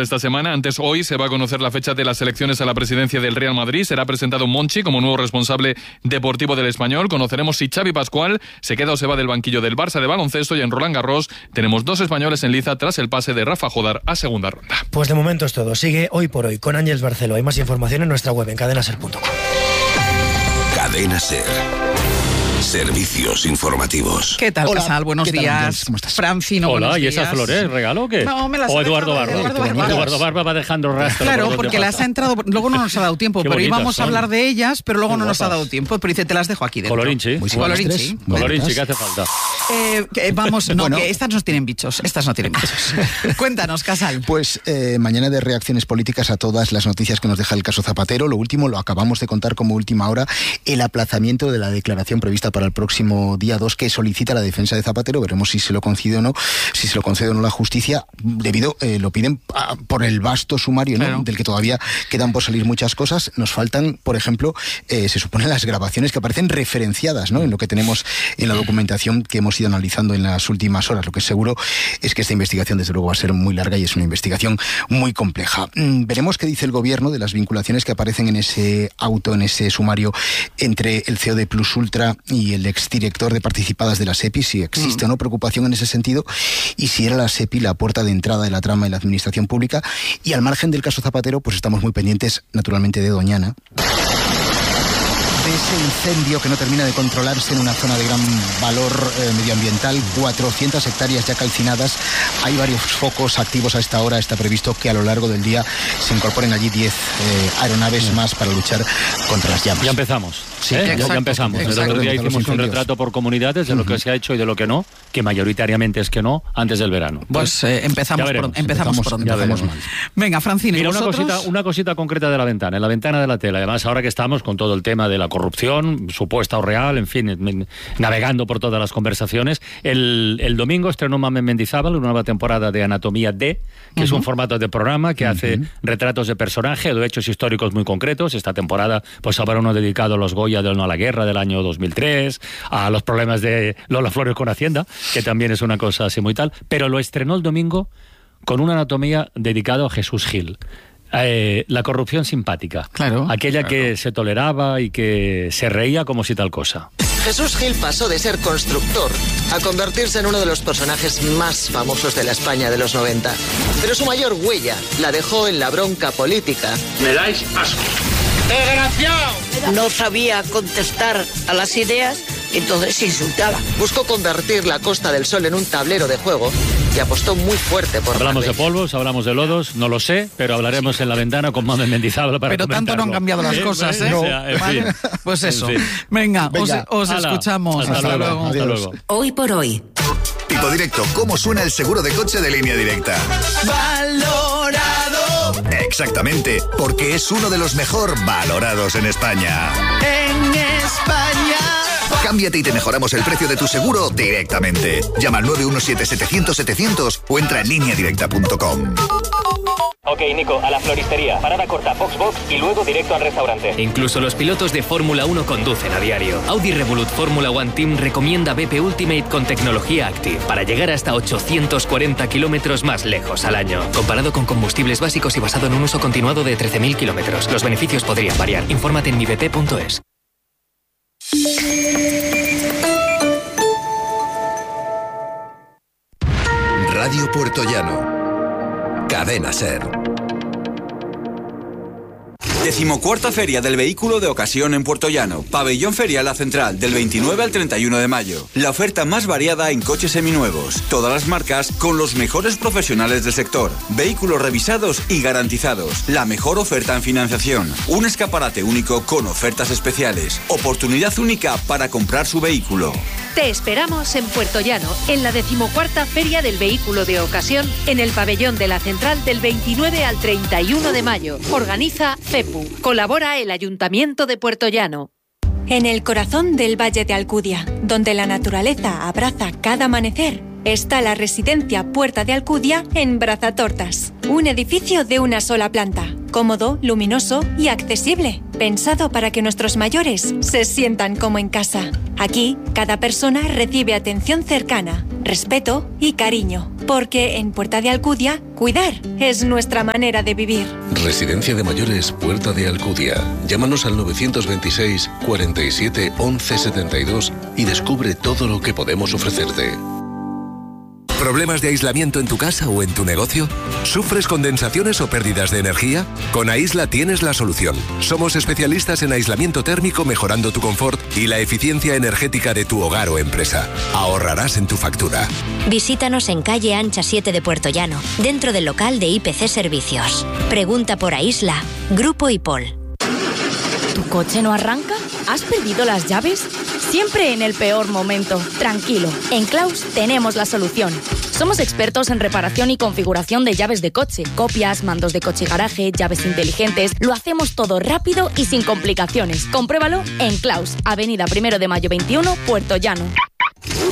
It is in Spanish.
esta semana. Antes, hoy se va a conocer la fecha de las elecciones a la presidencia del Real Madrid. Será presentado Monchi como nuevo responsable deportivo del Español. Conoceremos si Xavi Pascual se queda o se va del banquillo del Barça de baloncesto, y en Roland Garros tenemos 2 españoles en liza tras el pase de Rafa Jodar a segunda ronda. Pues de momento es todo. Sigue Hoy por Hoy con Ángeles Barceló. Hay más información en nuestra web en cadenaser.com. Cadena Ser. Servicios informativos. ¿Qué tal, Casal? Buenos días. ¿Cómo estás? Francino, hola, buenos ¿y días. esas flores? ¿Regalo o qué? No, me las o ha Eduardo dejado Barba. Eduardo Barba va dejando rastros. Claro, porque las ha entrado... Luego no nos ha dado tiempo, pero íbamos a hablar de ellas, pero luego no nos ha dado tiempo. Pero dice, te las dejo aquí dentro. Colorinchi. Colorinchi, ¿qué hace falta? Que estas no tienen bichos. Estas no tienen bichos. Cuéntanos, Casal. Pues mañana de reacciones políticas a todas las noticias que nos deja el caso Zapatero. Lo último, lo acabamos de contar como última hora, el aplazamiento de la declaración prevista para el próximo día 2 que solicita la defensa de Zapatero. Veremos si se lo concede o no, la justicia, lo piden por el vasto sumario, ¿no? Claro. Del que todavía quedan por salir muchas cosas. Nos faltan, por ejemplo, se supone las grabaciones que aparecen referenciadas, ¿no? En lo que tenemos en la documentación que hemos ido analizando en las últimas horas. Lo que es seguro es que esta investigación desde luego va a ser muy larga y es una investigación muy compleja. Veremos qué dice el gobierno de las vinculaciones que aparecen en ese auto, en ese sumario, entre el CEO de Plus Ultra y el exdirector de participadas de la SEPI, si existe o no preocupación en ese sentido, y si era la SEPI la puerta de entrada de la trama en la administración pública. Y al margen del caso Zapatero, pues estamos muy pendientes, naturalmente, de Doñana, de ese incendio que no termina de controlarse en una zona de gran valor medioambiental, 400 hectáreas ya calcinadas. Hay varios focos activos a esta hora. Está previsto que a lo largo del día se incorporen allí 10 aeronaves más para luchar contra las llamas. Ya empezamos. Sí, ya empezamos. El otro día hicimos un retrato por comunidades de lo que se ha hecho y de lo que no, que mayoritariamente es que no, antes del verano. Pues empezamos pronto. Venga, Francino, mira, ¿vosotros? una cosita concreta de la ventana, en la ventana de la tele. Además, ahora que estamos con todo el tema de la corrupción, supuesta o real, en fin, navegando por todas las conversaciones, el domingo estrenó Mamen Mendizábal una nueva temporada de Anatomía D, que es un formato de programa que hace retratos de personaje o de hechos históricos muy concretos. Esta temporada pues habrá uno dedicado a los Goya de No a la Guerra del año 2003, a los problemas de Lola Flores con Hacienda, que también es una cosa así muy tal, pero lo estrenó el domingo con una anatomía dedicada a Jesús Gil. La corrupción simpática, aquella que se toleraba y que se reía como si tal cosa. Jesús Gil pasó de ser constructor a convertirse en uno de los personajes más famosos de la España de los 90. Pero su mayor huella la dejó en la bronca política. Me dais asco. ¡Desgraciado! No sabía contestar a las ideas, entonces insultaba. Buscó convertir la Costa del Sol en un tablero de juego y apostó muy fuerte por Hablamos de polvos, hablamos de lodos, no lo sé, pero hablaremos en la ventana con Mamen Mendizábal para pero comentarlo. Tanto no han cambiado las cosas, ¿eh? No. ¿Vale? Pues eso. Venga, os escuchamos. Hasta luego. Hasta luego. Hoy por hoy. Tipo Directo, ¿cómo suena el seguro de coche de Línea Directa? ¡Valorado! Exactamente, porque es uno de los mejor valorados en España. ¡En España! Cámbiate y te mejoramos el precio de tu seguro directamente. Llama al 917-700-700 o entra en lineadirecta.com. Ok, Nico, a la floristería. Parada corta, Foxbox y luego directo al restaurante. Incluso los pilotos de Fórmula 1 conducen a diario. Audi Revolut Fórmula One Team recomienda BP Ultimate con tecnología Active para llegar hasta 840 kilómetros más lejos al año. Comparado con combustibles básicos y basado en un uso continuado de 13.000 kilómetros. Los beneficios podrían variar. Infórmate en mibp.es. Radio Puertollano. Cadena Ser. 14ª Feria del Vehículo de Ocasión en Puertollano. Pabellón Ferial La Central, del 29 al 31 de mayo. La oferta más variada en coches seminuevos. Todas las marcas con los mejores profesionales del sector. Vehículos revisados y garantizados. La mejor oferta en financiación. Un escaparate único con ofertas especiales. Oportunidad única para comprar su vehículo. Te esperamos en Puertollano, en la 14ª Feria del Vehículo de Ocasión, en el Pabellón de la Central del 29 al 31 de mayo. Organiza CEPU. Colabora el Ayuntamiento de Puertollano. En el corazón del Valle de Alcudia, donde la naturaleza abraza cada amanecer, está la residencia Puerta de Alcudia en Brazatortas. Un edificio de una sola planta, cómodo, luminoso y accesible, pensado para que nuestros mayores se sientan como en casa. Aquí, cada persona recibe atención cercana, respeto y cariño. Porque en Puerta de Alcudia, cuidar es nuestra manera de vivir. Residencia de Mayores Puerta de Alcudia. Llámanos al 926 47 11 72 y descubre todo lo que podemos ofrecerte. ¿Problemas de aislamiento en tu casa o en tu negocio? ¿Sufres condensaciones o pérdidas de energía? Con Aisla tienes la solución. Somos especialistas en aislamiento térmico, mejorando tu confort y la eficiencia energética de tu hogar o empresa. Ahorrarás en tu factura. Visítanos en calle Ancha 7 de Puertollano, dentro del local de IPC Servicios. Pregunta por Aisla, Grupo IPOL. ¿Tu coche no arranca? ¿Has perdido las llaves? Siempre en el peor momento. Tranquilo, en Claus tenemos la solución. Somos expertos en reparación y configuración de llaves de coche, copias, mandos de coche y garaje, llaves inteligentes. Lo hacemos todo rápido y sin complicaciones. Compruébalo en Claus, Avenida 1 de Mayo 21, Puertollano.